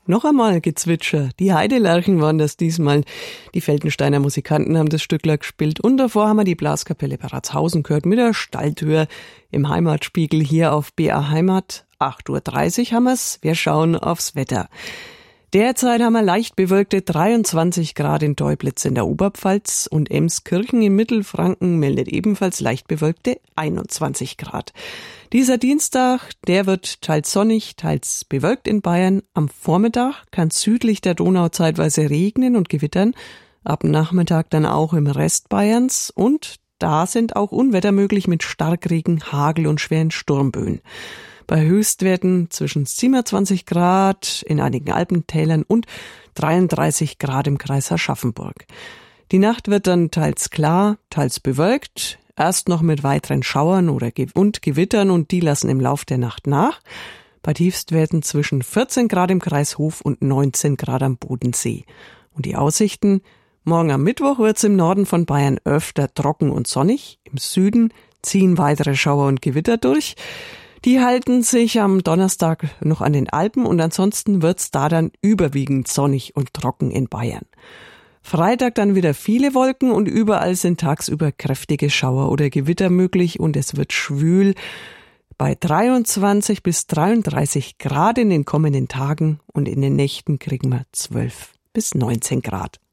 Noch einmal Gezwitscher. Die Heidelerchen waren das diesmal. Die Feldensteiner Musikanten haben das Stückler gespielt. Und davor haben wir die Blaskapelle Bratshausen gehört mit der Stalltür im Heimatspiegel hier auf BA Heimat. 8:30 Uhr haben wir's. Wir schauen aufs Wetter. Derzeit haben wir leicht bewölkte 23 Grad in Teublitz in der Oberpfalz und Emskirchen in Mittelfranken meldet ebenfalls leicht bewölkte 21 Grad. Dieser Dienstag, der wird teils sonnig, teils bewölkt in Bayern. Am Vormittag kann südlich der Donau zeitweise regnen und gewittern. Ab Nachmittag dann auch im Rest Bayerns und da sind auch Unwetter möglich mit Starkregen, Hagel und schweren Sturmböen. Bei Höchstwerten zwischen 27 Grad in einigen Alpentälern und 33 Grad im Kreis Aschaffenburg. Die Nacht wird dann teils klar, teils bewölkt, erst noch mit weiteren Schauern und Gewittern und die lassen im Lauf der Nacht nach. Bei Tiefstwerten zwischen 14 Grad im Kreis Hof und 19 Grad am Bodensee. Und die Aussichten? Morgen am Mittwoch wird's im Norden von Bayern öfter trocken und sonnig. Im Süden ziehen weitere Schauer und Gewitter durch. Die halten sich am Donnerstag noch an den Alpen und ansonsten wird's da dann überwiegend sonnig und trocken in Bayern. Freitag dann wieder viele Wolken und überall sind tagsüber kräftige Schauer oder Gewitter möglich und es wird schwül bei 23 bis 33 Grad in den kommenden Tagen und in den Nächten kriegen wir 12 bis 19 Grad.